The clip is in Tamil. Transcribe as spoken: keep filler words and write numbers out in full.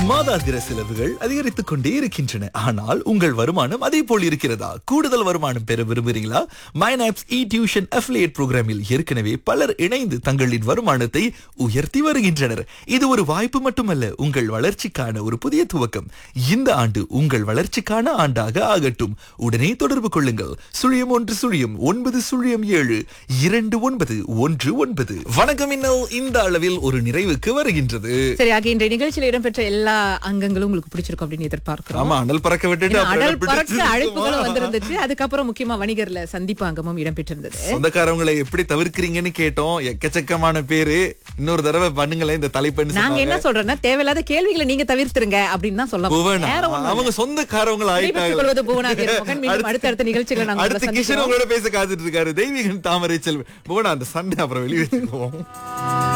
மாதாந்திர செலவுகள் அதிகரித்துக் கொண்டே இருக்கின்றன. ஆனால் உங்கள் வருமானம் அதே போல் இருக்கிறதா? கூடுதல் வருமானம் பெற விரும்புகிறீங்களா? மைனாப்ஸ் இ டியூஷன் அஃபிலியேட் புரோகிராமில் ஏற்கனவே பலர் இணைந்து தங்களின் வருமானத்தை உயர்த்தி வருகின்றனர். இது ஒரு வாய்ப்பு மட்டுமல்ல, உங்கள் வளர்ச்சிக்கான ஒரு புதிய துவக்கம். இந்த ஆண்டு உங்கள் வளர்ச்சிக்கான ஆண்டாக ஆகட்டும். உடனே தொடர்பு கொள்ளுங்கள். சுழியம் ஒன்று சுழியம் ஒன்பது சுழியம் ஏழு இரண்டு ஒன்பது ஒன்று ஒன்பது. வணக்கம். இன்னும் இந்த அளவில் ஒரு நிறைவுக்கு வருகின்றது. சரி, ஆகிய இன்றைய நிகழ்ச்சியில் இடம்பெற்ற எல்லா அங்கங்களும் உங்களுக்கு பிடிச்சிருக்கும் அப்படின்னு எதிர்பார்க்கிறோம். ஆமா, அனல் பறக்க விட்டுட்டு ஏன்னா, அப்புறம் அனல் பறக்க பிடிச்சிருக்குமா? அழைப்புகளும் வந்திருந்துச்சு. அதுக்கப்புறம் முக்கியமா வணிகர்ல சந்திப்பு அங்கமும் இடம்பெற்றிருந்தது. சொந்தக்காரவங்களை எப்படி தவிர்க்கிறீங்கன்னு கேட்டோம். எக்கச்சக்கமான பேரு இன்னொரு தடவை பண்ணுங்களேன் இந்த தலைப்பு. நாங்க என்ன சொல்றோம்னா, தேவையில்லாத கேள்விகளை நீங்க தவிர்த்துருங்க அப்படின்னு தான் சொல்லலாம். புவனா, வேற ஒண்ணும் இல்ல. அவங்க சொந்தக்காரவங்களை விடைபெற்றுக் கொள்வது ஆயிட்டாங்க. புவனாவின் மகன். மீண்டும் அடுத்தடுத்த நிகழ்ச்சிகளை நாங்க உங்களை அடுத்த கிஷன் சந்திக்கிறோம். உங்களோட பேச காத்துட்டு இருக்காரு. தெய்வீகன் தாமரை செல்வன். புவனா, அந்த சண்டை அப்புறம் வெளியே வச்சுக்குவோம்.